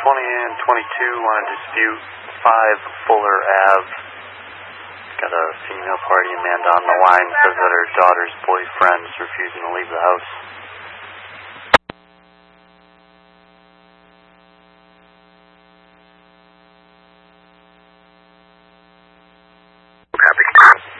20 and 22 want to dispute 5 Fuller Ave. Got a female party. Amanda on the line says that her daughter's boyfriend is refusing to leave the house. Copy.